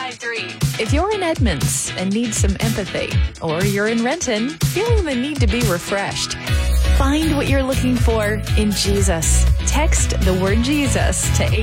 888-938-9453. If you're in Edmonds and need some empathy, or you're in Renton feeling the need to be refreshed, find what you're looking for in Jesus. Text the word Jesus to